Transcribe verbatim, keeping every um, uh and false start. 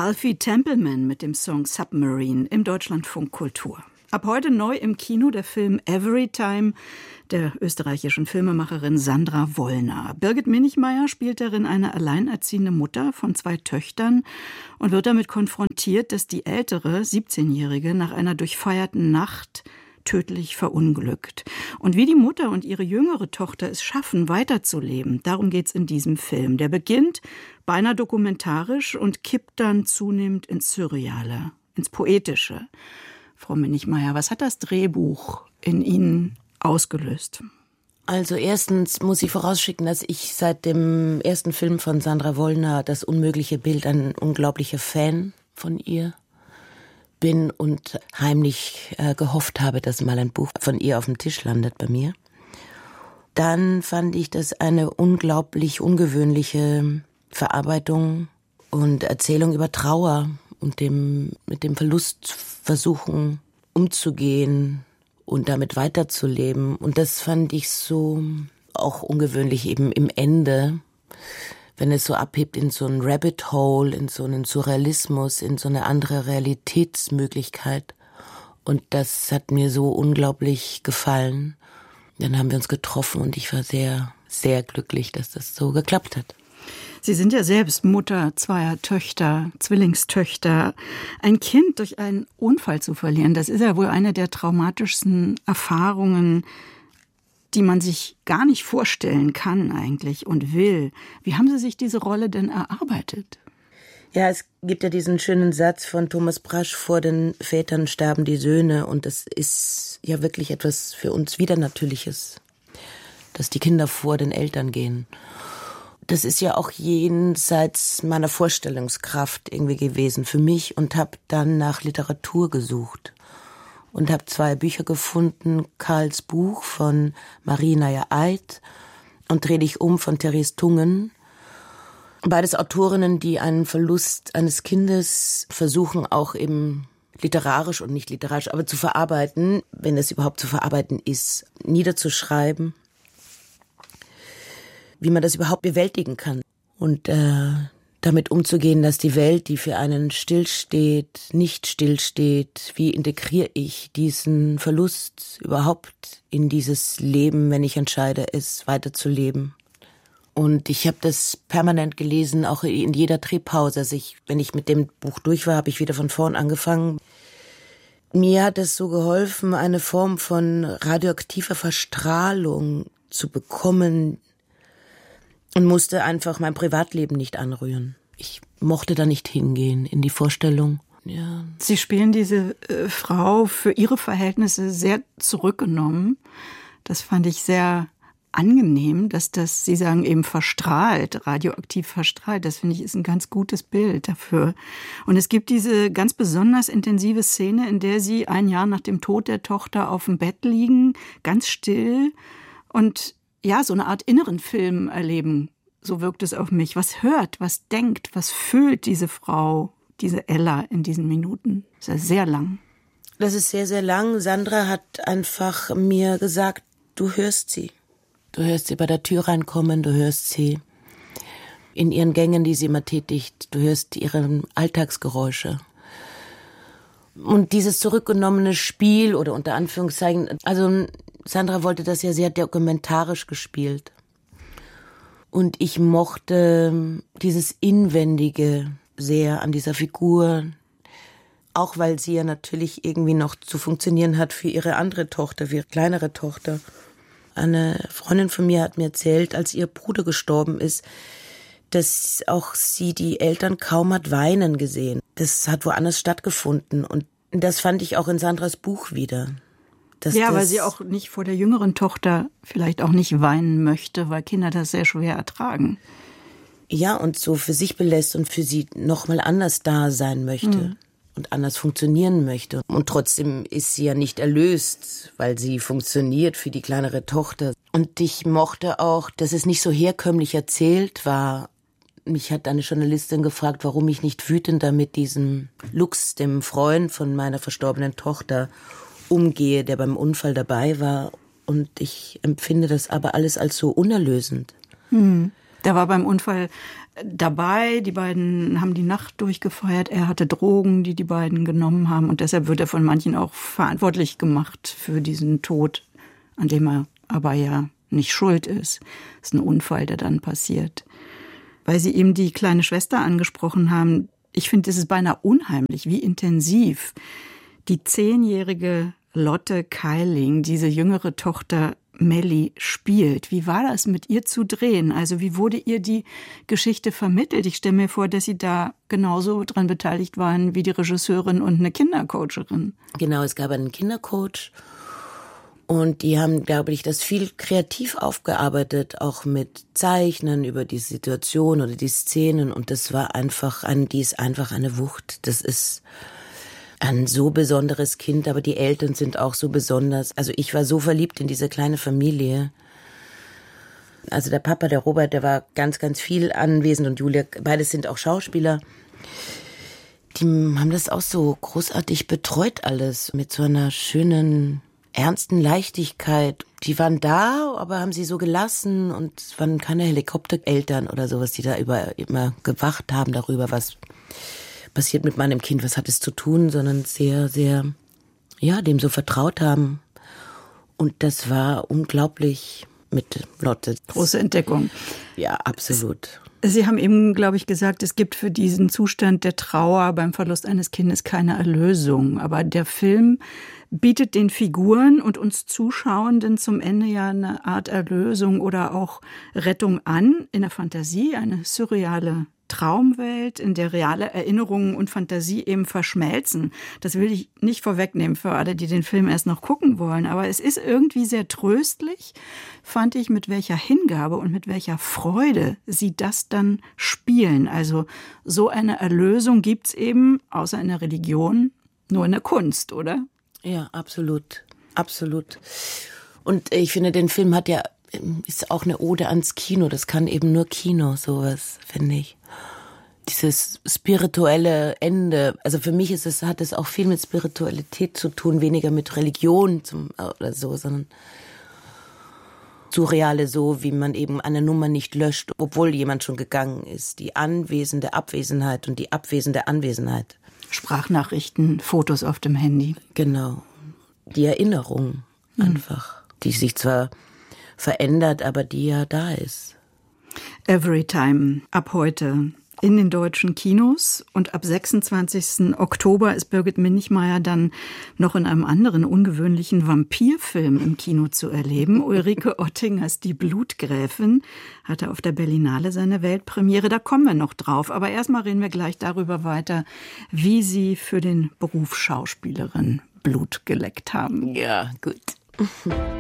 Alfie Templeman mit dem Song Submarine im Deutschlandfunk Kultur. Ab heute neu im Kino der Film Everytime der österreichischen Filmemacherin Sandra Wollner. Birgit Minichmayr spielt darin eine alleinerziehende Mutter von zwei Töchtern und wird damit konfrontiert, dass die ältere, siebzehnjährige, nach einer durchfeierten Nacht tödlich verunglückt. Und wie die Mutter und ihre jüngere Tochter es schaffen, weiterzuleben, darum geht's in diesem Film. Der beginnt beinahe dokumentarisch und kippt dann zunehmend ins Surreale, ins Poetische. Frau Minichmayr, was hat das Drehbuch in Ihnen ausgelöst? Also erstens muss ich vorausschicken, dass ich seit dem ersten Film von Sandra Wollner, Das unmögliche Bild, ein unglaublicher Fan von ihr bin und heimlich äh, gehofft habe, dass mal ein Buch von ihr auf dem Tisch landet bei mir. Dann fand ich das eine unglaublich ungewöhnliche Verarbeitung und Erzählung über Trauer und dem mit dem Verlust versuchen umzugehen und damit weiterzuleben. Und das fand ich so auch ungewöhnlich eben im Ende, wenn es so abhebt in so ein Rabbit Hole, in so einen Surrealismus, in so eine andere Realitätsmöglichkeit. Und das hat mir so unglaublich gefallen. Dann haben wir uns getroffen und ich war sehr, sehr glücklich, dass das so geklappt hat. Sie sind ja selbst Mutter zweier Töchter, Zwillingstöchter. Ein Kind durch einen Unfall zu verlieren, das ist ja wohl eine der traumatischsten Erfahrungen, die man sich gar nicht vorstellen kann eigentlich und will. Wie haben Sie sich diese Rolle denn erarbeitet? Ja, es gibt ja diesen schönen Satz von Thomas Brasch, vor den Vätern sterben die Söhne. Und das ist ja wirklich etwas für uns Widernatürliches, dass die Kinder vor den Eltern gehen. Das ist ja auch jenseits meiner Vorstellungskraft irgendwie gewesen für mich und habe dann nach Literatur gesucht. Und habe zwei Bücher gefunden, Karls Buch von Marie Naja-Eid und Dreh dich um von Therese Tungen. Beides Autorinnen, die einen Verlust eines Kindes versuchen, auch eben literarisch und nicht literarisch, aber zu verarbeiten, wenn es überhaupt zu verarbeiten ist, niederzuschreiben, wie man das überhaupt bewältigen kann. Und äh, damit umzugehen, dass die Welt, die für einen stillsteht, nicht stillsteht. Wie integriere ich diesen Verlust überhaupt in dieses Leben, wenn ich entscheide, es weiterzuleben? Und ich habe das permanent gelesen, auch in jeder Drehpause. Also ich, wenn ich mit dem Buch durch war, habe ich wieder von vorn angefangen. Mir hat es so geholfen, eine Form von radioaktiver Verstrahlung zu bekommen, und musste einfach mein Privatleben nicht anrühren. Ich mochte da nicht hingehen in die Vorstellung. Ja. Sie spielen diese äh, Frau für ihre Verhältnisse sehr zurückgenommen. Das fand ich sehr angenehm, dass das, Sie sagen eben verstrahlt, radioaktiv verstrahlt. Das finde ich ist ein ganz gutes Bild dafür. Und es gibt diese ganz besonders intensive Szene, in der Sie ein Jahr nach dem Tod der Tochter auf dem Bett liegen, ganz still und ja, so eine Art inneren Film erleben. So wirkt es auf mich. Was hört, was denkt, was fühlt diese Frau, diese Ella in diesen Minuten? Das ist ja sehr lang. Das ist sehr, sehr lang. Sandra hat einfach mir gesagt, du hörst sie. Du hörst sie bei der Tür reinkommen, du hörst sie in ihren Gängen, die sie immer tätigt. Du hörst ihre Alltagsgeräusche. Und dieses zurückgenommene Spiel oder unter Anführungszeichen, also Sandra wollte das ja sehr dokumentarisch gespielt. Und ich mochte dieses Inwendige sehr an dieser Figur, auch weil sie ja natürlich irgendwie noch zu funktionieren hat für ihre andere Tochter, für ihre kleinere Tochter. Eine Freundin von mir hat mir erzählt, als ihr Bruder gestorben ist, dass auch sie die Eltern kaum hat weinen gesehen. Das hat woanders stattgefunden. Und das fand ich auch in Sandras Buch wieder. Dass ja, weil sie auch nicht vor der jüngeren Tochter vielleicht auch nicht weinen möchte, weil Kinder das sehr schwer ertragen. Ja, und so für sich belässt und für sie nochmal anders da sein möchte mhm. und anders funktionieren möchte. Und trotzdem ist sie ja nicht erlöst, weil sie funktioniert für die kleinere Tochter. Und ich mochte auch, dass es nicht so herkömmlich erzählt war. Mich hat eine Journalistin gefragt, warum ich nicht wütender mit diesem Lux, dem Freund von meiner verstorbenen Tochter, umgehe, der beim Unfall dabei war. Und ich empfinde das aber alles als so unerlösend. Mhm. Der war beim Unfall dabei. Die beiden haben die Nacht durchgefeiert. Er hatte Drogen, die die beiden genommen haben. Und deshalb wird er von manchen auch verantwortlich gemacht für diesen Tod, an dem er aber ja nicht schuld ist. Das ist ein Unfall, der dann passiert. Weil Sie eben die kleine Schwester angesprochen haben, ich finde, es ist beinahe unheimlich, wie intensiv die zehnjährige Lotte Keiling, diese jüngere Tochter Melli, spielt. Wie war das, mit ihr zu drehen? Also wie wurde ihr die Geschichte vermittelt? Ich stelle mir vor, dass Sie da genauso dran beteiligt waren wie die Regisseurin und eine Kindercoacherin. Genau, es gab einen Kindercoach und die haben, glaube ich, das viel kreativ aufgearbeitet, auch mit Zeichnen über die Situation oder die Szenen, und das war einfach, ein, die ist einfach eine Wucht. Das ist ein so besonderes Kind, aber die Eltern sind auch so besonders. Also ich war so verliebt in diese kleine Familie. Also der Papa, der Robert, der war ganz, ganz viel anwesend, und Julia, beide sind auch Schauspieler. Die haben das auch so großartig betreut alles, mit so einer schönen, ernsten Leichtigkeit. Die waren da, aber haben sie so gelassen, und es waren keine Helikoptereltern oder sowas, die da über, immer gewacht haben darüber, was passiert mit meinem Kind, was hat es zu tun, sondern sehr, sehr, ja, dem so vertraut haben. Und das war unglaublich mit Lotte. Große Entdeckung. Ja, absolut. Sie haben eben, glaube ich, gesagt, es gibt für diesen Zustand der Trauer beim Verlust eines Kindes keine Erlösung. Aber der Film bietet den Figuren und uns Zuschauenden zum Ende ja eine Art Erlösung oder auch Rettung an, in der Fantasie, eine surreale Traumwelt, in der reale Erinnerungen und Fantasie eben verschmelzen. Das will ich nicht vorwegnehmen für alle, die den Film erst noch gucken wollen. Aber es ist irgendwie sehr tröstlich, fand ich, mit welcher Hingabe und mit welcher Freude sie das dann spielen. Also so eine Erlösung gibt's eben, außer in der Religion, nur in der Kunst, oder? Ja, absolut. Absolut. Und ich finde, den Film hat ja, ist auch eine Ode ans Kino. Das kann eben nur Kino, sowas, finde ich. Dieses spirituelle Ende, also für mich ist es, hat es auch viel mit Spiritualität zu tun, weniger mit Religion zum, oder so, sondern Surreale, so wie man eben eine Nummer nicht löscht, obwohl jemand schon gegangen ist. Die anwesende Abwesenheit und die abwesende Anwesenheit. Sprachnachrichten, Fotos auf dem Handy. Genau. Die Erinnerung mhm. einfach, die sich zwar verändert, aber die ja da ist. Every Time, ab heute in den deutschen Kinos, und ab sechsundzwanzigsten Oktober ist Birgit Minichmayr dann noch in einem anderen ungewöhnlichen Vampirfilm im Kino zu erleben. Ulrike Ottingers Die Blutgräfin hatte auf der Berlinale seine Weltpremiere. Da kommen wir noch drauf. Aber erstmal reden wir gleich darüber weiter, wie Sie für den Beruf Schauspielerin Blut geleckt haben. Ja, gut.